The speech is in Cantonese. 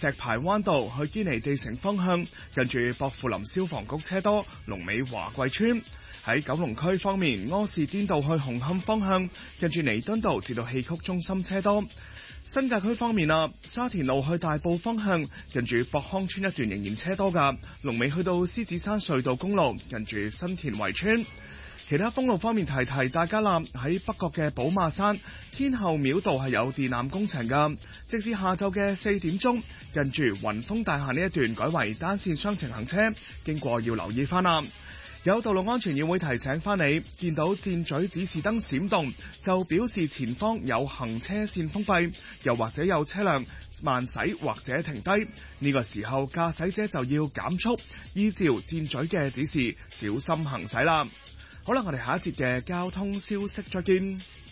石排灣道去堅尼地城方向，近住薄扶林消防局車多，龍尾華貴村。喺九龍區方面，柯士甸道去紅磡方向，近住彌敦道至到戲曲中心車多。新界區方面啊，沙田路去大埔方向，近住博康村一段仍然車多㗎，龍尾去到獅子山隧道公路，近住新田圍村。其他封路方面提大家啦，喺北角嘅寶馬山天后廟道係有電纜工程㗎，直至下晝嘅4點鐘，近住雲峰大廈呢一段改為單線雙程行車，經過要留意返啦。有道路安全議會提醒返你，見到箭嘴指示燈閃動，就表示前方有行車線封閉，又或者有車輛慢駛或者停低，呢個時候駕駛者就要減速，依照箭嘴嘅指示小心行駛啦。好啦，我哋下一節嘅交通消息再見。